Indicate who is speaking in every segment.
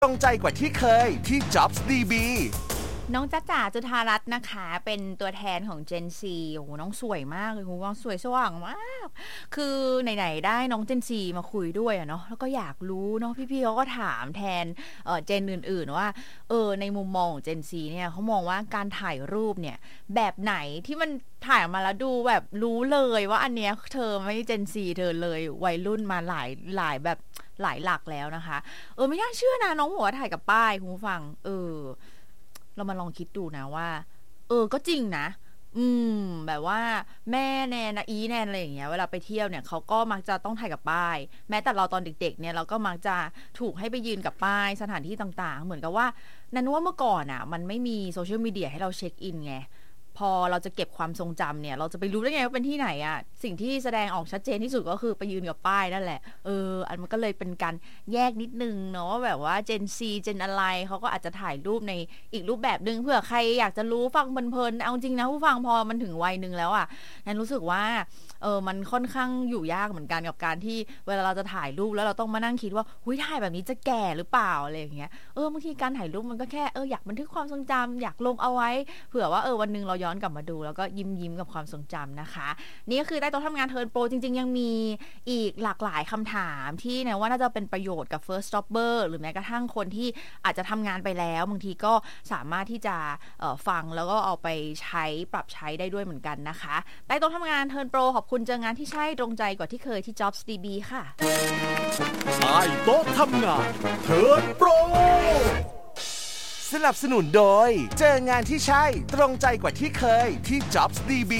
Speaker 1: ตรงใจกว่าที่เคยที่ Jobs DB
Speaker 2: น้องจ๊ะจ๋าจุฑารัตน์นะคะเป็นตัวแทนของ Gen Z โอ้โหน้องสวยมากเลยคุณว่าสวยสว่างมากคือไหนๆได้น้อง Gen Z มาคุยด้วยอะเนาะแล้วก็อยากรู้เนาะพี่ๆเขาก็ถามแทนเจนอื่นๆว่าในมุมมองของ Gen Z เนี่ยเขามองว่าการถ่ายรูปเนี่ยแบบไหนที่มันถ่ายออกมาแล้วดูแบบรู้เลยว่าอันเนี้ยเธอไม่ Gen Z เธอเลยวัยรุ่นมาหลายแบบหลายหลักแล้วนะคะไม่น่าเชื่อนะน้องบอกว่าถ่ายกับป้ายคุณผู้ฟังเรามาลองคิดดูนะว่าก็จริงนะแบบว่าแม่แนนอีแนนอะไรอย่างเงี้ยเวลาไปเที่ยวเนี่ยเขาก็มักจะต้องถ่ายกับป้ายแม้แต่เราตอนเด็กๆเนี่ยเราก็มักจะถูกให้ไปยืนกับป้ายสถานที่ต่างๆเหมือนกับว่านันว่าเมื่อก่อนอ่ะมันไม่มีโซเชียลมีเดียให้เราเช็คอินไงพอเราจะเก็บความทรงจำเนี่ยเราจะไปรู้ได้ไงว่าเป็นที่ไหนอ่ะสิ่งที่แสดงออกชัดเจนที่สุดก็คือไปยืนกับป้ายนั่นแหละอันมันก็เลยเป็นการแยกนิดนึงเนาะแบบว่า Gen Z Gen อะไรเขาก็อาจจะถ่ายรูปในอีกรูปแบบนึงเผื่อใครอยากจะรู้ฟังเพลินๆเอาจริงนะผู้ฟังพอมันถึงวัยนึงแล้วอ่ะนั้นรู้สึกว่ามันค่อนข้างอยู่ยากเหมือนกันกับการที่เวลาเราจะถ่ายรูปแล้วเราต้องมานั่งคิดว่าหุ้ยถ่ายแบบนี้จะแก่หรือเปล่าอะไรอย่างเงี้ยบางทีการถ่ายรูปมันก็แค่อยากบันทึกความทรงจำอยากลงเอาไว้เผื่อว่าวันนึงเราย้อนกลับมาดูแล้วก็ยิ้มกับความทรงจำนะคะนี่ก็คือใต้โต๊ะทำงานเทิร์นโปรจริงๆยังมีอีกหลากหลายคำถามที่นะว่าน่าจะเป็นประโยชน์กับ First Stopper หรือแม้กระทั่งคนที่อาจจะทำงานไปแล้วบางทีก็สามารถที่จะฟังแล้วก็เอาไปใช้ปรับใช้ได้ด้วยเหมือนกันนะคะใต้โต๊ะทำงานเทิร์นโปรขอบคุณเจองานที่ใช่ตรงใจกว่าที่เคยที่ Jobs DB ค่ะ
Speaker 1: ใต้โต๊ะทำงานเทิร์นโปรสนับสนุนโดยเจองานที่ใช่ตรงใจกว่าที่เคยที่ Jobs DB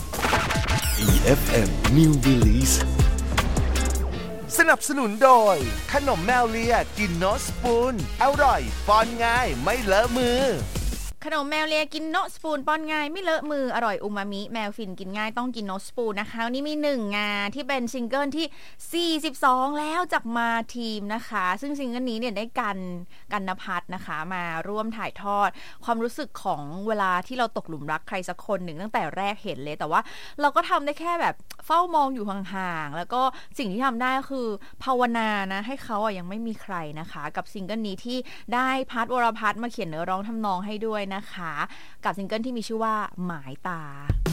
Speaker 1: EFM New Release สนับสนุนโดยขนมแมวเลียกินโนสปูนอร่อยป้อนง่ายไม่เลอะมือ
Speaker 2: ขนมแมวเลียกินโนสปูนป้อนง่ายไม่เลอะมืออร่อยอูมามิแมวฟินกินง่ายต้องกินโนสปูนนะคะวันนี้มี1งานที่เป็นซิงเกิลที่42แล้วจากมาทีมนะคะซึ่งซิงเกิลนี้เนี่ยได้กันณภัทรนะคะมาร่วมถ่ายทอดความรู้สึกของเวลาที่เราตกหลุมรักใครสักคนหนึ่งตั้งแต่แรกเห็นเลยแต่ว่าเราก็ทำได้แค่แบบเฝ้ามองอยู่ห่างๆแล้วก็สิ่งที่ทำได้ก็คือภาวนานะให้เขายังไม่มีใครนะคะกับซิงเกิลนี้ที่ได้พัทรวรพัฒน์มาเขียนเนื้อร้องทำนองให้ด้วยนะคะกับซิงเกิลที่มีชื่อว่าหมายตา